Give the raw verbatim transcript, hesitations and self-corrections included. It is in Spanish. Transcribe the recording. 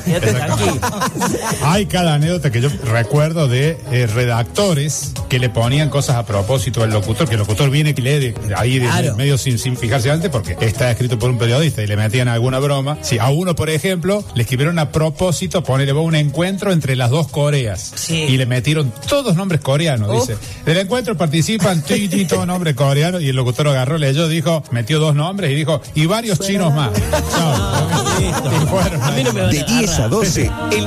Quédate tranquilo. Hay cada anécdota que yo recuerdo de eh, redactores que le ponían cosas a propósito al locutor, que el locutor viene y lee de, ahí de, Claro. medio sin, sin fijarse antes porque está escrito por un periodista y le metían alguna broma. Sí, a uno, por ejemplo, le escribieron a propósito, ponele un encuentro entre las dos Coreas. Sí. Y le metieron todos nombres coreanos, Oh. dice. Del encuentro participan ti, ti, todo nombre coreano, y el locutor agarró, leyó, dijo, metió dos nombres y dijo, y varios chinos más. Chao. Listo. Y fueron. A mí no me van De diez a doce, el